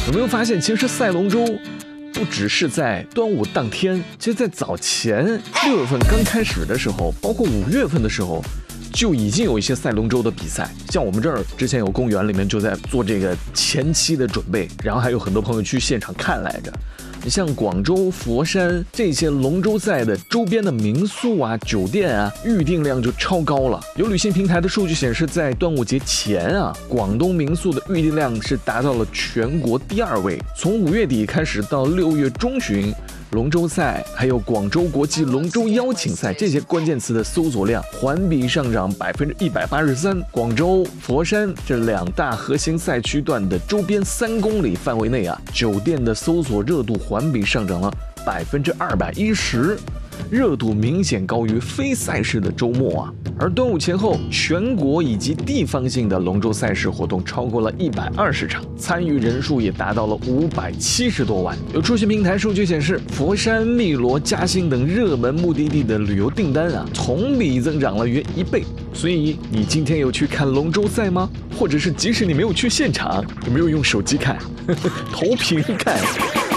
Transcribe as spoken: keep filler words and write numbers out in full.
有没有发现，其实赛龙舟不只是在端午当天，其实在早前六月份刚开始的时候，包括五月份的时候，就已经有一些赛龙舟的比赛。像我们这儿之前有公园里面就在做这个前期的准备，然后还有很多朋友去现场看来着。你像广州、佛山这些龙舟赛的周边的民宿啊、酒店啊，预订量就超高了。有旅行平台的数据显示，在端午节前啊，广东民宿的预订量是达到了全国第二位。从五月底开始到六月中旬，龙舟赛还有广州国际龙舟邀请赛这些关键词的搜索量环比上涨百分之一百八十三。广州、佛山这两大核心赛区段的周边三公里范围内啊，酒店的搜索热度环比上涨了百分之二百一十，热度明显高于非赛事的周末啊。而端午前后，全国以及地方性的龙舟赛事活动超过了一百二十场，参与人数也达到了五百七十多万。有出行平台数据显示，佛山、汨罗、嘉兴等热门目的地的旅游订单啊，同比增长了约一倍。所以你今天有去看龙舟赛吗？或者是即使你没有去现场，有没有用手机看、投屏看？